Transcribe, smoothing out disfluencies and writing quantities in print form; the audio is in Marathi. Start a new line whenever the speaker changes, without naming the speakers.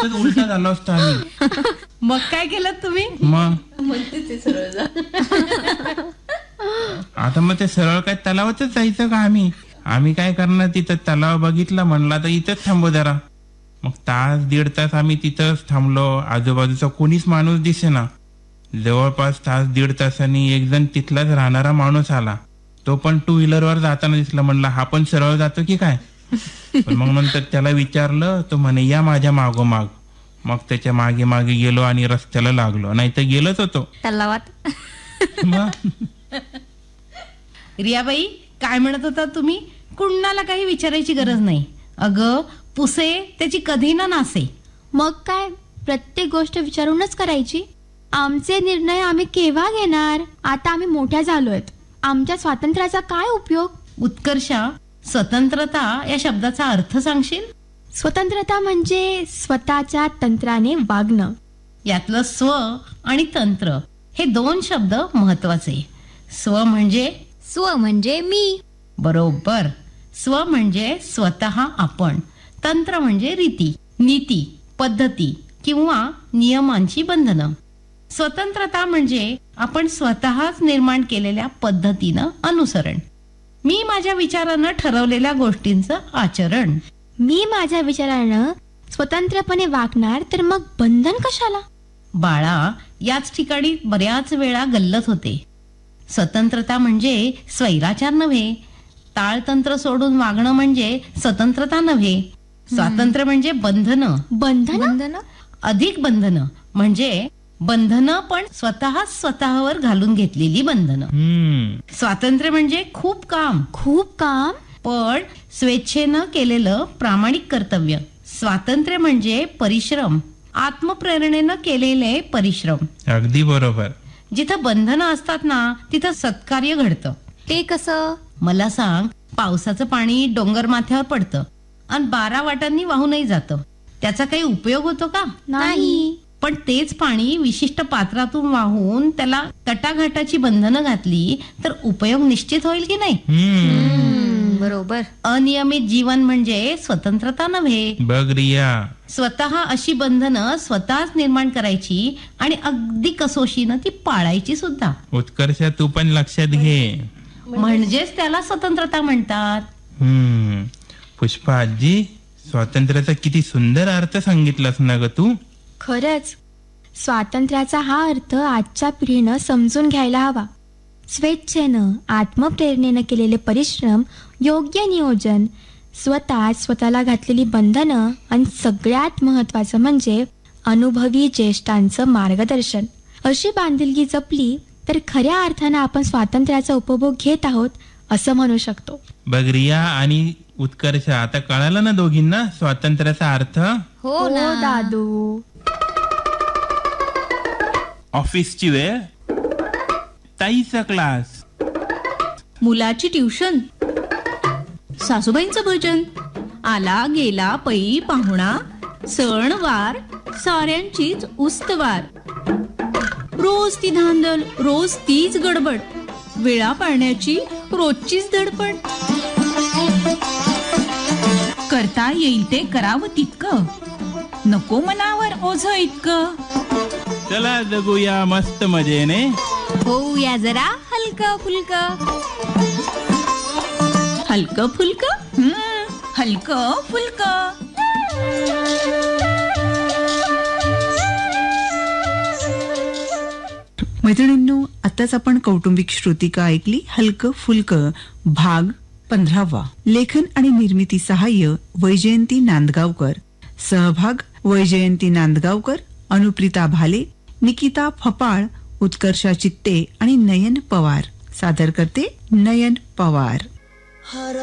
तिथंच उलटा झालो असतो आम्ही.
मग काय केलं तुम्ही?
मग
म्हणते ते सरळ जा.
आता मग ते सरळ काय तलावातच जायचं का आम्ही काय करणार तिथं? तलाव बघितला म्हणला तर इथंच थांबू जरा. मग तास दीड तास आम्ही तिथंच थांबलो. आजूबाजूचा कोणीच माणूस दिसेना. जवळपास तास दीड तासांनी एक जण तिथलाच राहणारा माणूस आला. तो पण टू व्हीलरवर जाताना दिसला. म्हणला हा पण सरळ जातो की काय? पण मग नंतर त्याला विचारलं, तो म्हणे या माझ्या मागोमाग. मग त्याच्या मागे मागे गेलो आणि रस्त्याला लागलो, नाही तर गेलोच होतो
तलावात.
मग
रियाबाई, काय म्हणत होता तुम्ही? कुणाला काही विचारायची गरज नाही. अगं पुसे त्याची कधी ना नासे.
मग काय, प्रत्येक गोष्ट विचारूनच करायची. आमचे निर्णय आम्ही केव्हा घेणार? आता आम्ही मोठ्या झालोयत. आमच्या स्वातंत्र्याचा काय उपयोग?
उत्कर्षा, स्वतंत्रता या शब्दाचा अर्थ सांगशील?
स्वतंत्रता म्हणजे स्वतःच्या तंत्राने वागणं.
यातलं स्व आणि तंत्र हे दोन शब्द महत्वाचे. स्व म्हणजे
मी.
बरोबर. स्व म्हणजे स्वतः आपण. तंत्र म्हणजे रीती, नीती, पद्धती किंवा नियमांची बंधनं. स्वतंत्रता म्हणजे आपण स्वतःच निर्माण केलेल्या पद्धतीनं अनुसरण. मी माझ्या विचारानं ठरवलेल्या गोष्टींचं आचरण.
मी माझ्या विचारानं स्वतंत्रपणे वागणार तर मग बंधन कशाला?
बाळा, याच ठिकाणी बऱ्याच वेळा गल्लत होते. स्वतंत्रता म्हणजे स्वैराचार नव्हे. ताळतंत्र सोडून वागणं म्हणजे स्वतंत्रता नव्हे. स्वातंत्र्य म्हणजे बंधनं, अधिक बंधनं म्हणजे बंधनं पण स्वतःवर घालून घेतलेली बंधनं. स्वातंत्र्य म्हणजे खूप काम पण स्वेच्छेनं केलेलं प्रामाणिक कर्तव्य. स्वातंत्र्य म्हणजे परिश्रम, आत्मप्रेरणेनं केलेले परिश्रम.
अगदी बरोबर.
जिथं बंधनं असतात ना तिथं सत्कार्य घडतं.
ते कसं?
मला सांग, पावसाचं पाणी डोंगर माथ्यावर पडतं आणि 12 वाटांनी वाहूनही जातं. त्याचा काही उपयोग होतो का?
नाही.
पण तेच पाणी विशिष्ट पात्रातून वाहून त्याला तटाघाटाची बंधनं घातली तर उपयोग निश्चित होईल की नाही?
बरोबर.
अनियमित जीवन म्हणजे स्वतंत्रता नव्हे.
बघ रिया,
स्वतः अशी बंधनं स्वतःच निर्माण करायची आणि अगदी कसोशीनं ती पाळायची सुद्धा.
उत्कर्ष तू पण लक्षात घे.
म्हणजेच त्याला स्वतंत्रता म्हणतात.
पुष्पा आजी, स्वातंत्र्याचा किती सुंदर अर्थ सांगितलास ना ग तू.
खरंच, स्वातंत्र्याचा हा अर्थ आजच्या पिढीनं समजून घ्यायला हवा. स्वेच्छेनं, आत्मप्रेरणेनं केलेले परिश्रम, योग्य नियोजन, स्वतःला घातलेली बंधनं आणि सगळ्यात महत्वाचं म्हणजे अनुभवी ज्येष्ठांचं मार्गदर्शन. अशी बांधिलकी जपली तर खऱ्या अर्थानं आपण स्वातंत्र्याचा उपभोग घेत आहोत असं म्हणू शकतो.
बघ रिया आणि उत्कर्ष, आता कळालं ना दोघींना स्वातंत्र्याचा अर्थ?
हो ना दादू.
ऑफिसची वेळ, ताईचा क्लास,
मुलाची ट्युशन, सासूबाईंचं भजन, आला गेला पै पाहुणा, सण वार साऱ्यांचीच उस्तवार. रोज ती धांदल, रोज तीच गडबड, वेळा पाळण्याची रोजचीच धडपड. करता येईल ते करावं तितकं, नको मनावर ओझ इतकं.
चला जगूया मस्त मजेने,
होऊया जरा हलकं फुलकं.
हलकं फुलकं, हलकं फुलकं.
मैत्रिणींनो, आताच आपण कौटुंबिक श्रुतिका ऐकली. हलकं फुलकं भाग 15. लेखन आणि निर्मिती सहाय्य वैजयंती नांदगावकर. सहभाग वैजयंती नांदगावकर, अनुप्रिता भाले, निकिता फपाळ, उत्कर्षा चित्ते आणि नयन पवार. सादर करते नयन पवार.